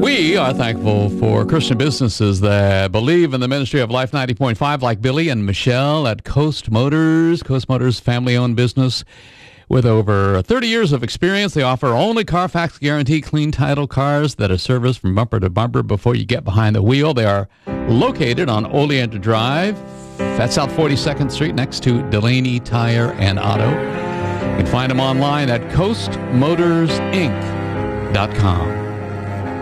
We are thankful for Christian businesses that believe in the ministry of Life 90.5, like Billy and Michelle at Coast Motors. Coast Motors, family-owned business with over 30 years of experience. They offer only Carfax guarantee clean title cars that are serviced from bumper to bumper before you get behind the wheel. They are located on Oleander Drive. That's South 42nd Street next to Delaney Tire and Auto. You can find them online at coastmotorsinc.com.